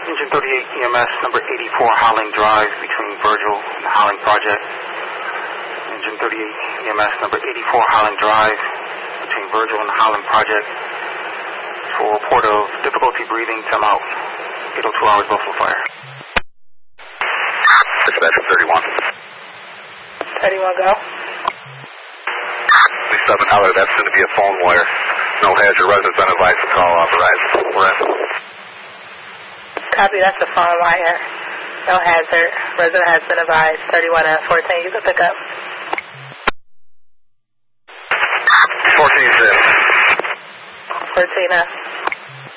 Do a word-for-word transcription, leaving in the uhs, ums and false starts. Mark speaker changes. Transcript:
Speaker 1: Engine thirty-eight E M S number eighty-four Howling Drive between Virgil and the Howling Project. Engine thirty-eight E M S number eighty-four Howling Drive between Virgil and the Howling Project for a report of difficulty breathing, time out, eight oh two hours Buffalo Fire.
Speaker 2: Dispatcher thirty-one.
Speaker 3: thirty-one, go.
Speaker 2: seven Heller, that's going to be a phone wire. No hazard. Residents been advised to call authorized. We're in.
Speaker 3: Copy, that's a phone wire. No hazard. Resident has been advised. thirty-one F fourteen, you can pick up.
Speaker 2: fourteen six.
Speaker 3: fourteen F.